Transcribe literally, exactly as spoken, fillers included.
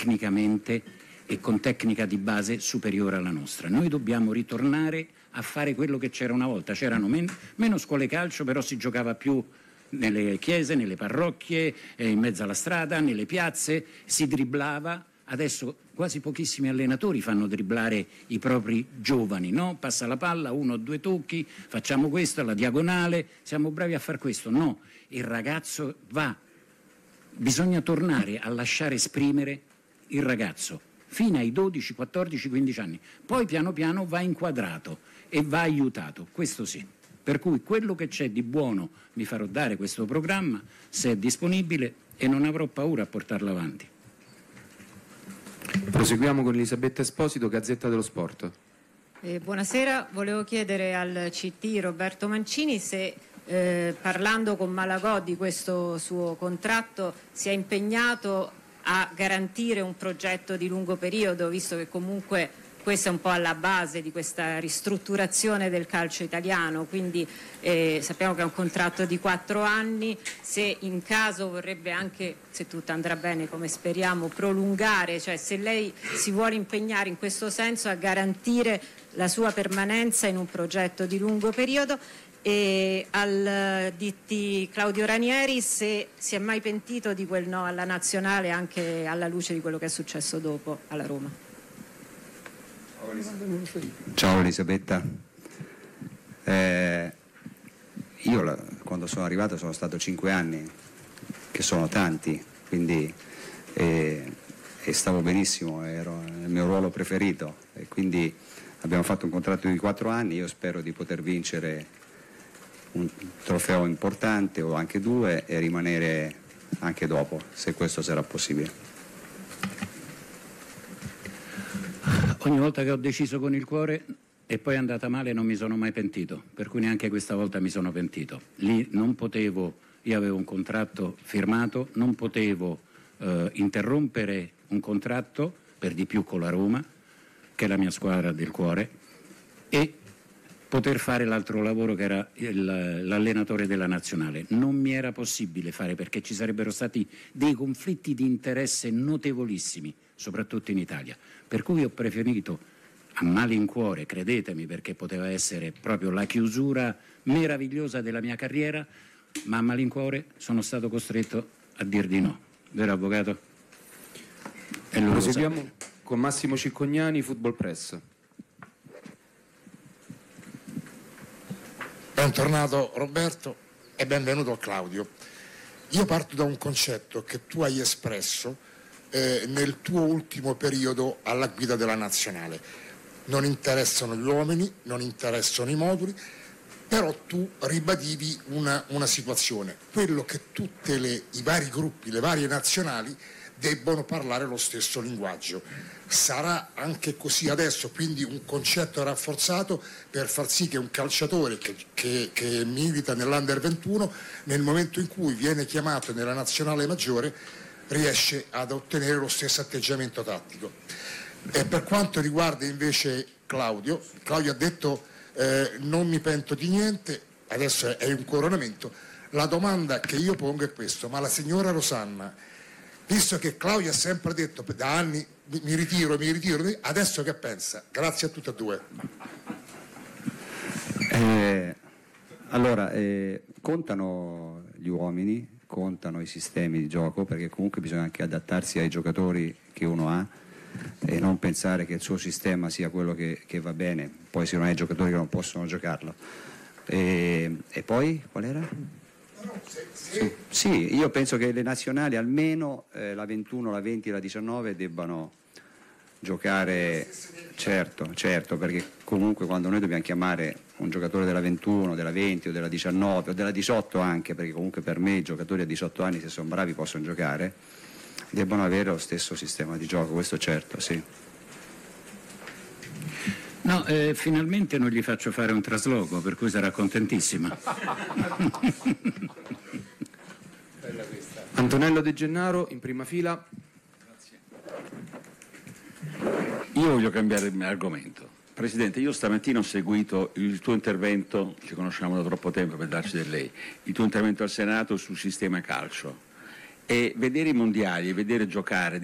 tecnicamente e con tecnica di base superiore alla nostra. Noi dobbiamo ritornare a fare quello che c'era una volta. C'erano men- meno scuole calcio, però si giocava più nelle chiese, nelle parrocchie, eh, in mezzo alla strada, nelle piazze, si dribblava. Adesso quasi pochissimi allenatori fanno dribblare i propri giovani, no? Passa la palla, uno o due tocchi, facciamo questo, alla diagonale, siamo bravi a far questo. No, il ragazzo va, bisogna tornare a lasciare esprimere il ragazzo fino ai dodici, quattordici, quindici anni, poi piano piano va inquadrato e va aiutato, questo sì. Per cui quello che c'è di buono mi farò dare questo programma, se è disponibile, e non avrò paura a portarlo avanti. Proseguiamo con Elisabetta Esposito, Gazzetta dello Sport. Eh, buonasera, volevo chiedere al C T Roberto Mancini se eh, parlando con Malagò di questo suo contratto si è impegnato a garantire un progetto di lungo periodo, visto che comunque questo è un po' alla base di questa ristrutturazione del calcio italiano, quindi eh, sappiamo che è un contratto di quattro anni, se in caso vorrebbe anche, se tutto andrà bene come speriamo, prolungare, cioè se lei si vuole impegnare in questo senso a garantire la sua permanenza in un progetto di lungo periodo. E al D T Claudio Ranieri se si è mai pentito di quel no alla nazionale anche alla luce di quello che è successo dopo alla Roma. Ciao Elisabetta, eh, io la, quando sono arrivato sono stato cinque anni, che sono tanti, quindi eh, e stavo benissimo, ero nel mio ruolo preferito e quindi abbiamo fatto un contratto di quattro anni, io spero di poter vincere un trofeo importante o anche due e rimanere anche dopo, se questo sarà possibile. Ogni volta che ho deciso con il cuore e poi è andata male non mi sono mai pentito, per cui neanche questa volta mi sono pentito. Lì non potevo, io avevo un contratto firmato, non potevo eh, interrompere un contratto, per di più con la Roma, che è la mia squadra del cuore, e poter fare l'altro lavoro che era il, l'allenatore della nazionale. Non mi era possibile fare perché ci sarebbero stati dei conflitti di interesse notevolissimi, soprattutto in Italia. Per cui ho preferito, a malincuore, credetemi, perché poteva essere proprio la chiusura meravigliosa della mia carriera, ma a malincuore sono stato costretto a dir di no. Vero avvocato? E lo Proseguiamo con Massimo Ciccognani, Football Press. Bentornato Roberto e benvenuto Claudio. Io parto da un concetto che tu hai espresso eh, nel tuo ultimo periodo alla guida della nazionale. Non interessano gli uomini, non interessano i moduli, però tu ribadivi una, una situazione, quello che tutti i vari gruppi, le varie nazionali debbono parlare lo stesso linguaggio. Sarà anche così adesso, quindi un concetto rafforzato per far sì che un calciatore che, che, che milita nell'Under ventuno, nel momento in cui viene chiamato nella nazionale maggiore, riesce ad ottenere lo stesso atteggiamento tattico. E per quanto riguarda invece Claudio, Claudio ha detto eh, non mi pento di niente, adesso è un coronamento. La domanda che io pongo è questo: ma la signora Rosanna, visto che Claudio ha sempre detto da anni mi ritiro, mi ritiro, adesso che pensa? Grazie a tutti e due. Eh, allora, eh, contano gli uomini, contano i sistemi di gioco, perché comunque bisogna anche adattarsi ai giocatori che uno ha e non pensare che il suo sistema sia quello che, che va bene, poi se non hai giocatori che non possono giocarlo. E, e poi, qual era? Sì, sì, io penso che le nazionali almeno eh, la ventuno, la venti e la diciannove debbano giocare, certo, certo, perché comunque quando noi dobbiamo chiamare un giocatore della ventuno, della venti o della diciannove o della diciotto anche, perché comunque per me i giocatori a diciotto anni se sono bravi possono giocare, debbano avere lo stesso sistema di gioco, questo certo, sì. No, eh, finalmente non gli faccio fare un trasloco, per cui sarà contentissima. Antonello De Gennaro, in prima fila. Grazie. Io voglio cambiare argomento. Presidente, io stamattina ho seguito il tuo intervento, ci conosciamo da troppo tempo per darci del lei, il tuo intervento al Senato sul sistema calcio. E vedere i mondiali e vedere giocare